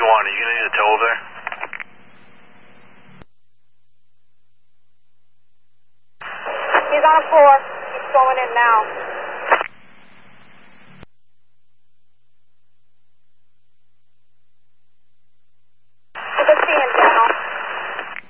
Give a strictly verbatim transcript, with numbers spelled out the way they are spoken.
you want? Are you going to need a tow over there? He's on a floor. He's going in now.